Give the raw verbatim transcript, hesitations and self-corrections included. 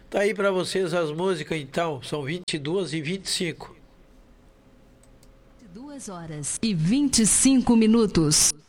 Tá aí para vocês as músicas, então. São vinte e duas e vinte e cinco. duas horas e vinte e cinco minutos.